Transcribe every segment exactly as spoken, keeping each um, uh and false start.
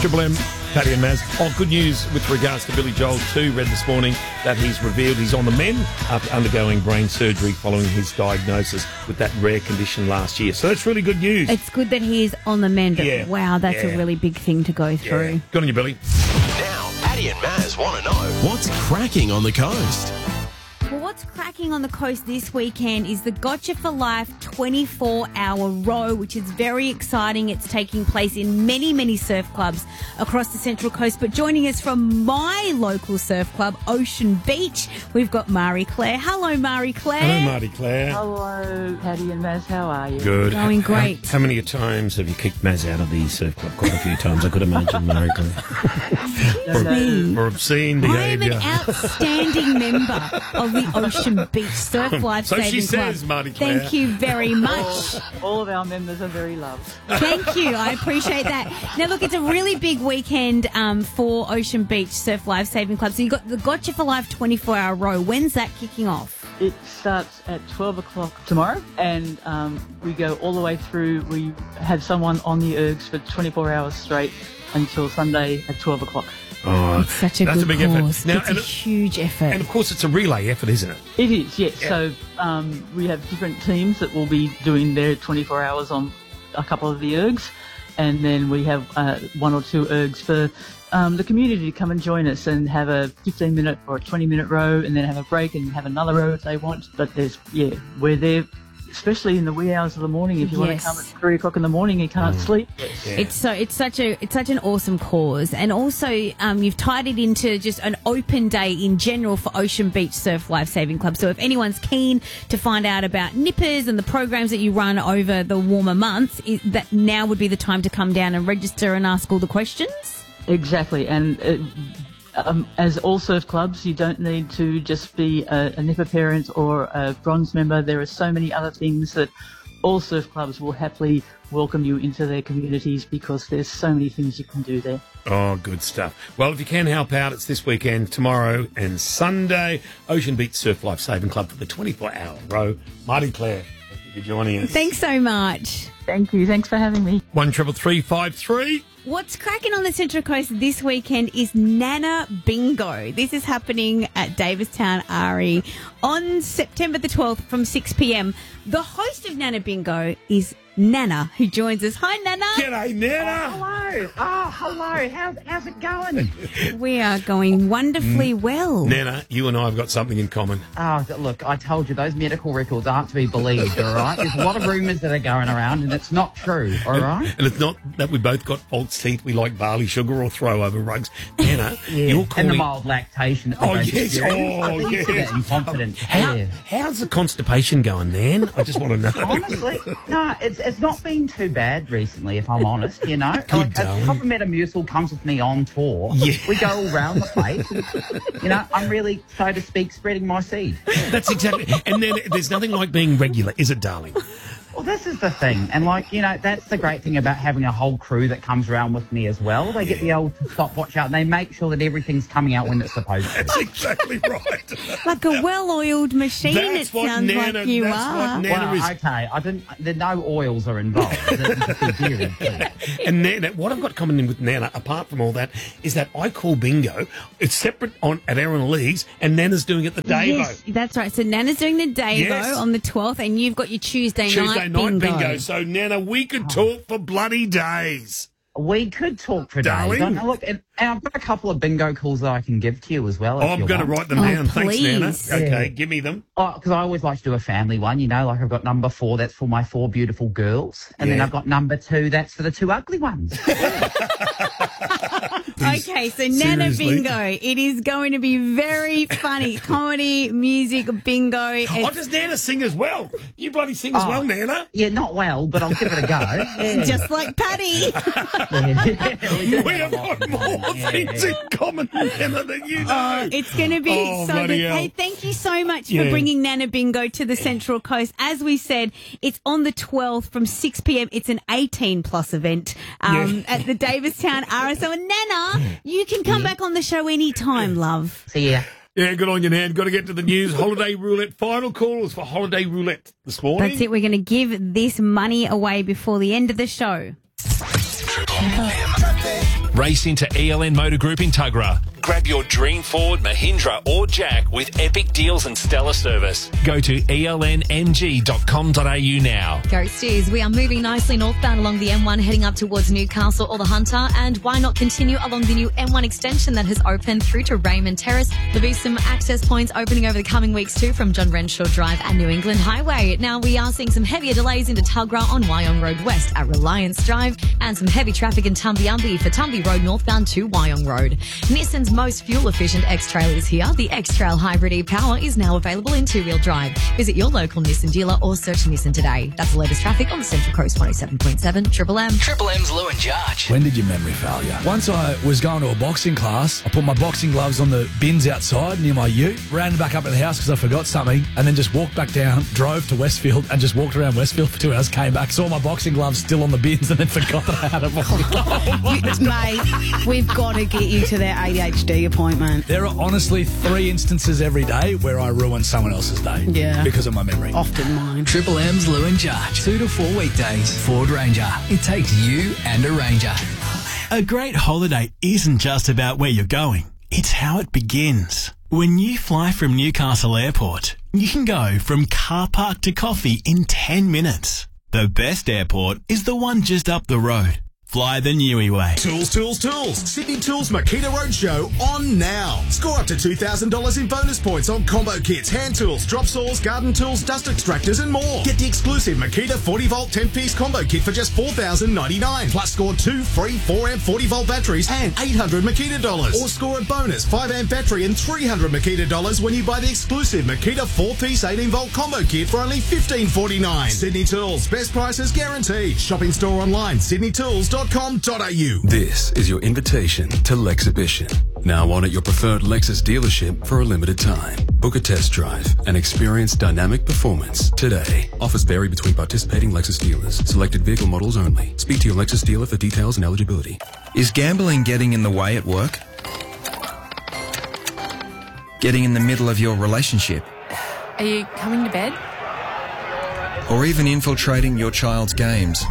Triple M, Paddy and Maz. Oh, good news with regards to Billy Joel too. Read this morning that he's revealed he's on the mend after undergoing brain surgery following his diagnosis with that rare condition last year. So that's really good news. It's good that he's on the mend. Yeah. Wow, that's Yeah. a really big thing to go through. Yeah. Good on you, Billy. Now, Paddy and Maz want to know what's cracking on the coast. Well, what's cracking on the coast this weekend is the Gotcha for Life twenty-four hour row, which is very exciting. It's taking place in many, many surf clubs across the Central Coast. But joining us from my local surf club, Ocean Beach, we've got Marie Claire. Hello, Marie Claire. Hello, Marty Claire. Hello, Paddy and Maz. How are you? Good. Going great. How, how many times have you kicked Maz out of the surf club? Quite a few times, I could imagine, Marie Claire. No, no. Me. For obscene I am behaviour. an outstanding member of the Ocean Beach Surf Life So she Saving Club. says, Marty Claire. Thank you very much. All of our members are very loved. Thank you. I appreciate that. Now, look, it's a really big weekend um, for Ocean Beach Surf Life Saving Club. So you've got the Gotcha for Life twenty-four hour row. When's that kicking off? It starts at twelve o'clock tomorrow, and um, we go all the way through. We have someone on the ergs for twenty-four hours straight until Sunday at twelve o'clock. Oh, It's such a that's good a big cause. effort. Now, it's and, a huge effort. and of course, it's a relay effort, isn't it? It is, yes. So um, we have different teams that will be doing their twenty-four hours on a couple of the ergs, and then we have uh, one or two ergs for um, the community to come and join us and have a fifteen minute or a twenty minute row, and then have a break and have another row if they want. But there's, yeah, we're there, especially in the wee hours of the morning. If you want to Yes. come at three o'clock in the morning and can't sleep. Yeah. It's so it's such a it's such an awesome cause, and also um, you've tied it into just an open day in general for Ocean Beach Surf Life Saving Club. So if anyone's keen to find out about nippers and the programs that you run over the warmer months, is that now would be the time to come down and register and ask all the questions. Exactly, and uh, um, as all surf clubs, you don't need to just be a, a nipper parent or a bronze member. There are so many other things that all surf clubs will happily welcome you into their communities, because there's so many things you can do there. Oh, good stuff. Well, if you can help out, it's this weekend, tomorrow and Sunday. Ocean Beach Surf Life Saving Club for the twenty-four hour row. Marty Claire, thank you for joining us. Thanks so much. Thank you. Thanks for having me. One triple three five three. What's cracking on the Central Coast this weekend is Nana Bingo. This is happening at Davistown Ari on September the twelfth from six p m. The host of Nana Bingo is Nana, who joins us. Hi, Nana. G'day, Nana. Hello. Oh, hello. How's, how's it going? We are going wonderfully well. Nana, you and I have got something in common. Oh, look, I told you, those medical records aren't to be believed, all right? There's a lot of rumours that are going around, and it's not true, all right? And it's not that we both got false teeth, we like barley sugar or throw over rugs. Nana, you're And calling... the mild lactation. that we Oh, both yes. experience. Oh, I'm used to yes. that in confidence. How, Yeah. how's the constipation going, Nan? I just want to know. Honestly, no, it's it's not been too bad recently, if I'm honest, you know. Like, darling. a couple of Metamucil comes with me on tour. Yeah. We go all round the place. And, you know, I'm really, so to speak, spreading my seed. That's exactly... And then there's nothing like being regular, is it, darling? Well, this is the thing. And, like, you know, that's the great thing about having a whole crew that comes around with me as well. They get the old stopwatch out and they make sure that everything's coming out when it's supposed to. That's exactly right. Like a well-oiled machine, That's it what sounds Nana- like you that's are. what Nana Well, is. okay, I didn't. There no oils are involved. It's just a dairy thing. And Nana, what I've got coming in with Nana, apart from all that, is that I call bingo. It's separate on at Aaron Lee's, and Nana's doing it the Davo. Yes, that's right. So Nana's doing the Davo Yes. on the twelfth, and you've got your Tuesday, Tuesday night bingo. bingo. So Nana, we could talk for bloody days. We could talk for Darling. days. Don't know, look, and, and I've got a couple of bingo calls that I can give to you as well. Oh, if I'm you going to want. write them Oh, down. Thanks, Nana. please. Okay, Yeah. give me them. Oh, because I always like to do a family one, you know, like I've got number four, that's for my four beautiful girls. And then Yeah. I've got number two, that's for the two ugly ones. Okay, so Nana Seriously? Bingo. It is going to be very funny. Comedy, music, bingo. Oh, It's does Nana sing as well? You bloody sing as Oh. well, Nana. Yeah, not well, but I'll give it a go. Yeah. just like Paddy. Yeah. We have got more Yeah. things in common, Nana, than you know. It's going to be Oh, so bloody good. hell. Hey, thank you so much Yeah. for bringing Nana Bingo to the Central Coast. As we said, it's on the twelfth from six p m. It's an eighteen plus event um, Yeah. at the Davistown R S O. And Nana, you can come back on the show anytime, love. See ya. Yeah, good on you, Nan. Got to get to the news. Holiday Roulette. Final call is for Holiday Roulette this morning. That's it. We're going to give this money away before the end of the show. Triple M. Race into E L N Motor Group in Tuggerah. Grab your dream Ford, Mahindra or Jack with epic deals and stellar service. Go to E L N M G dot com dot A U now. Ghosties, we are moving nicely northbound along the M one heading up towards Newcastle or the Hunter, and why not continue along the new M one extension that has opened through to Raymond Terrace. There'll be some access points opening over the coming weeks too from John Renshaw Drive and New England Highway. Now we are seeing some heavier delays into Tuggerah on Wyong Road West at Reliance Drive, and some heavy traffic in Tumbiumbi for Tumby Road northbound to Wyong Road. Nissan's most fuel-efficient X-Trail is here. The X-Trail Hybrid e-Power is now available in two-wheel drive. Visit your local Nissan dealer or search Nissan today. That's the latest traffic on the Central Coast one oh seven point seven Triple M. Triple M's Lou and Judge. When did your memory fail you? Once I was going to a boxing class, I put my boxing gloves on the bins outside near my ute, ran back up to the house because I forgot something, and then just walked back down, drove to Westfield and just walked around Westfield for two hours, came back, saw my boxing gloves still on the bins and then forgot that I had a boxing glove. Mate, we've got to get you to that A D H D appointment. There are honestly three instances every day where I ruin someone else's day. Yeah. Because of my memory. Often mine. Triple M's Lou and Judge. Two to four weekdays. Ford Ranger. It takes you and a Ranger. A great holiday isn't just about where you're going. It's how it begins. When you fly from Newcastle Airport, you can go from car park to coffee in ten minutes. The best airport is the one just up the road. Fly the Niue way. Tools, tools, tools. Sydney Tools Makita Roadshow on now. Score up to two thousand dollars in bonus points on combo kits, hand tools, drop saws, garden tools, dust extractors and more. Get the exclusive Makita forty volt ten piece combo kit for just four thousand ninety-nine dollars. Plus score two free four amp forty volt batteries and eight hundred Makita dollars. Or score a bonus five amp battery and three hundred Makita dollars when you buy the exclusive Makita four piece eighteen volt combo kit for only fifteen forty-nine. Sydney Tools. Best prices guaranteed. Shopping store online, sydney tools dot com dot a u. This is your invitation to Lexhibition. Now on at your preferred Lexus dealership for a limited time. Book a test drive and experience dynamic performance today. Offers vary between participating Lexus dealers. Selected vehicle models only. Speak to your Lexus dealer for details and eligibility. Is gambling getting in the way at work? Getting in the middle of your relationship? Are you coming to bed? Or even infiltrating your child's games?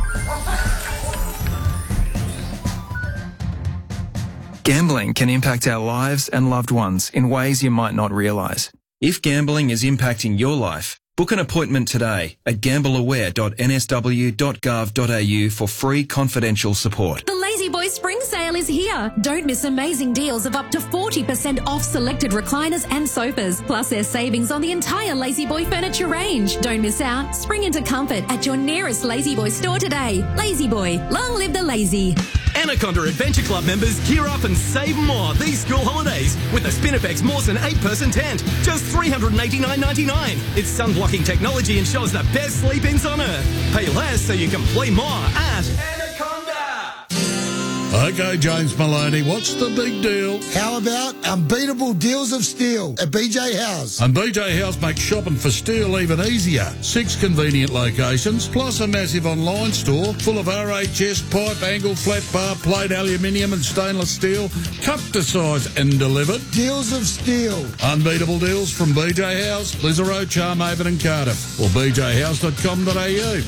Gambling can impact our lives and loved ones in ways you might not realise. If gambling is impacting your life, book an appointment today at gamble aware dot n s w dot gov dot a u for free confidential support. The Lazy Boy Spring Sale is here. Don't miss amazing deals of up to forty percent off selected recliners and sofas. Plus there's savings on the entire Lazy Boy furniture range. Don't miss out. Spring into comfort at your nearest Lazy Boy store today. Lazy Boy, long live the lazy. Anaconda Adventure Club members gear up and save more these school holidays with the Spinifex Mawson eight person tent. Just three hundred eighty-nine ninety-nine. Its sun-blocking technology ensures the best sleep-ins on Earth. Pay less so you can play more at Okay, James Maloney, what's the big deal? How about unbeatable deals of steel at B J House? And B J House makes shopping for steel even easier. Six convenient locations, plus a massive online store full of R H S, pipe, angle, flat bar, plate, aluminium and stainless steel, cut to size and delivered. Deals of steel. Unbeatable deals from B J House, Lisarow, Charmhaven and Cardiff. Or b j house dot com dot a u.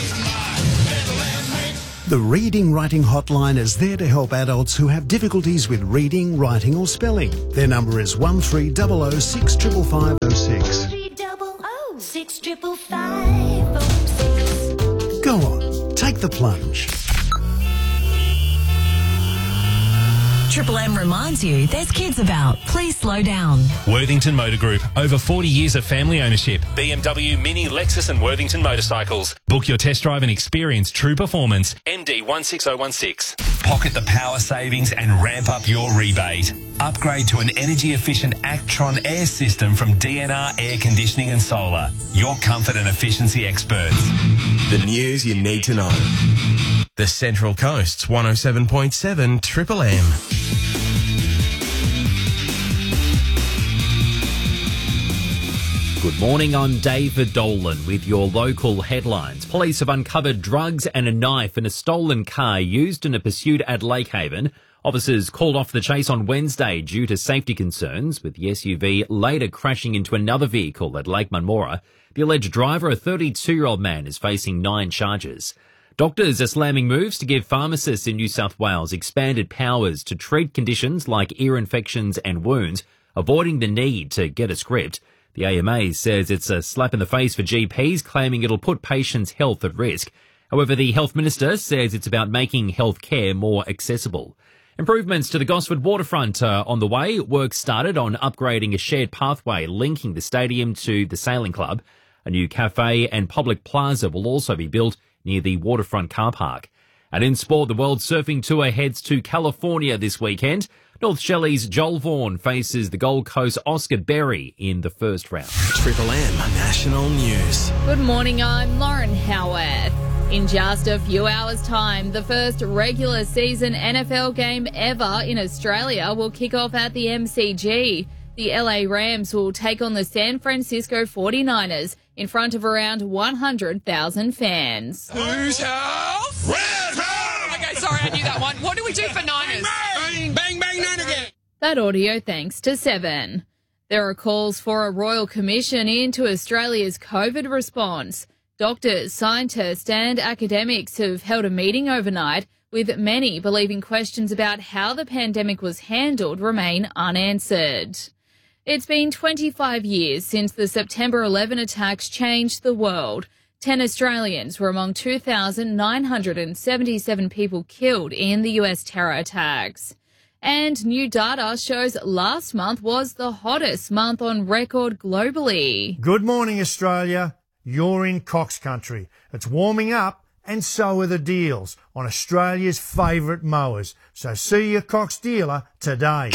The Reading Writing Hotline is there to help adults who have difficulties with reading, writing or spelling. Their number is one three zero zero six five five zero six. Go on, take the plunge. Triple M reminds you there's kids about. Please slow down. Worthington Motor Group. Over forty years of family ownership. B M W, Mini, Lexus and Worthington motorcycles. Book your test drive and experience true performance. M D one six zero one six. Pocket the power savings and ramp up your rebate. Upgrade to an energy-efficient Actron air system from D N R Air Conditioning and Solar. Your comfort and efficiency experts. The news you need to know. The Central Coast's one oh seven point seven Triple M. Good morning, I'm David Dolan with your local headlines. Police have uncovered drugs and a knife in a stolen car used in a pursuit at Lakehaven. Officers called off the chase on Wednesday due to safety concerns, with the S U V later crashing into another vehicle at Lake Munmora. The alleged driver, a thirty-two-year-old man, is facing nine charges. Doctors are slamming moves to give pharmacists in New South Wales expanded powers to treat conditions like ear infections and wounds, avoiding the need to get a script. The A M A says it's a slap in the face for G Ps, claiming it'll put patients' health at risk. However, the Health Minister says it's about making health care more accessible. Improvements to the Gosford waterfront are on the way. Work started on upgrading a shared pathway linking the stadium to the sailing club. A new cafe and public plaza will also be built near the waterfront car park. And in sport, the World Surfing Tour heads to California this weekend. North Shelley's Joel Vaughan faces the Gold Coast Oscar Berry in the first round. Triple M National News. Good morning, I'm Lauren Howarth. In just a few hours' time, the first regular season N F L game ever in Australia will kick off at the M C G. The L A Rams will take on the San Francisco forty-niners in front of around one hundred thousand fans. Whose house? Red house! Okay, sorry, I knew that one. What do we do for Niners? Bang, bang, bang, nine again. That audio thanks to Seven. There are calls for a royal commission into Australia's COVID response. Doctors, scientists and academics have held a meeting overnight, with many believing questions about how the pandemic was handled remain unanswered. It's been twenty-five years since the September eleventh attacks changed the world. Ten Australians were among two thousand nine hundred seventy-seven people killed in the U S terror attacks. And new data shows last month was the hottest month on record globally. Good morning, Australia. You're in Cox Country. It's warming up, and so are the deals on Australia's favourite mowers. So see your Cox dealer today.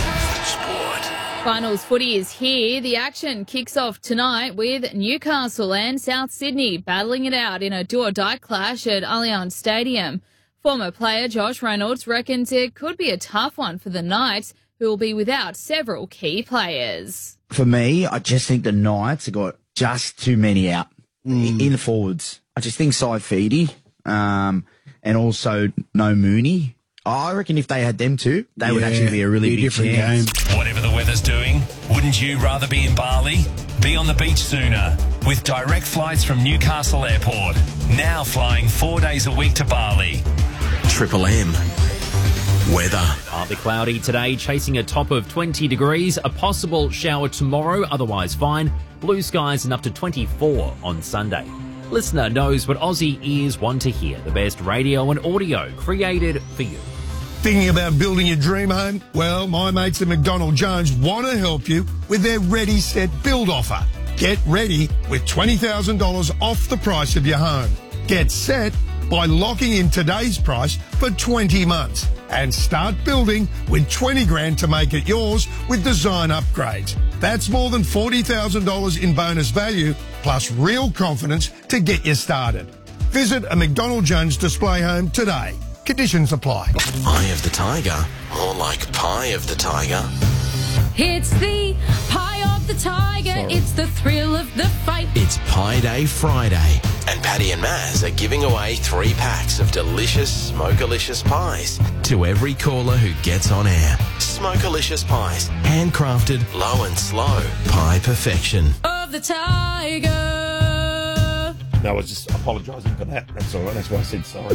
Finals footy is here. The action kicks off tonight with Newcastle and South Sydney battling it out in a do-or-die clash at Allianz Stadium. Former player Josh Reynolds reckons it could be a tough one for the Knights, who will be without several key players. For me, I just think the Knights have got just too many out mm. in the forwards. I just think Saifidi um, and also no Mooney. I reckon if they had them two, they yeah, would actually be a really be a big different chance. Game. Whatever the weather's doing, wouldn't you rather be in Bali? Be on the beach sooner with direct flights from Newcastle Airport. Now flying four days a week to Bali. Triple M. Weather. Partly cloudy today, chasing a top of twenty degrees. A possible shower tomorrow, otherwise fine. Blue skies and up to twenty-four on Sunday. Listener knows what Aussie ears want to hear. The best radio and audio created for you. Thinking about building your dream home? Well, my mates at McDonald Jones want to help you with their Ready Set Build offer. Get ready with twenty thousand dollars off the price of your home. Get set by locking in today's price for twenty months and start building with twenty grand to make it yours with design upgrades. That's more than forty thousand dollars in bonus value plus real confidence to get you started. Visit a McDonald Jones display home today. Conditions apply. Eye of the tiger, more like pie of the tiger. It's the pie of the tiger. Sorry. It's the thrill of the fight. It's Pie Day Friday. And Paddy and Maz are giving away three packs of delicious Smokelicious pies to every caller who gets on air. Smokelicious pies, handcrafted, low and slow, pie perfection. Of the tiger. No, I was just apologising for that. That's all right. That's why I said sorry.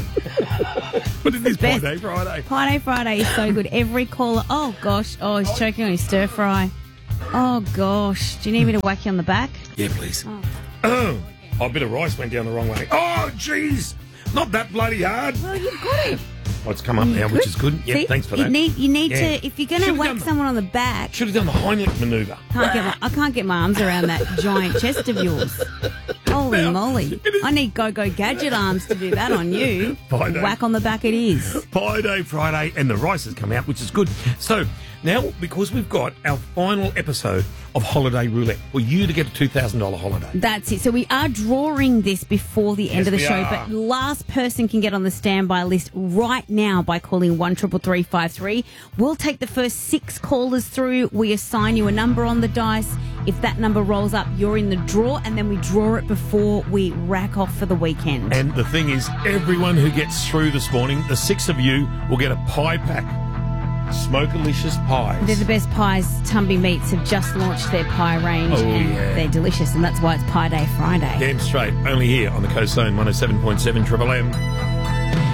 But it is Pie Day Friday. Pie Day Friday is so good. Every caller, oh gosh, oh, he's choking on his stir fry. Oh gosh, do you need me to whack you on the back? Yeah, please. Oh, oh a bit of rice went down the wrong way. Oh, jeez, not that bloody hard. Well, you've got it. Oh, it's come up now, which is good. Yeah, thanks for you that. Need, you need yeah. to, if you're going to whack someone on the back. Should have done the Heimlich manoeuvre. Can't get my, I can't get my arms around that giant chest of yours. Holy now, moly. I need Go-Go Gadget arms to do that on you. Pie Day. Whack on the back it is. Pie Day Friday, and the rice has come out, which is good. So, now, because we've got our final episode of Holiday Roulette, for you to get a two thousand dollars holiday. That's it. So we are drawing this before the end yes, of the we show, are. but last person can get on the standby list right now by calling one triple three five three. We'll take the first six callers through. We assign you a number on the dice. If that number rolls up, you're in the draw, and then we draw it before we rack off for the weekend. And the thing is, everyone who gets through this morning, the six of you will get a pie pack Smokelicious pies. They're the best pies. Tumby Meats have just launched their pie range, Oh, and yeah. they're delicious, and that's why it's Pie Day Friday. Damn straight. Only here on the Coast Zone, one oh seven point seven Triple M.